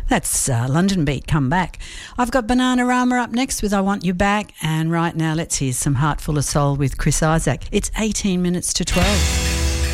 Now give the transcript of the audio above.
That's London Beat, Come Back. I've got Bananarama up next with I Want You Back, and right now let's hear some Heart Full of Soul with Chris Isaak. It's 18 minutes to 12.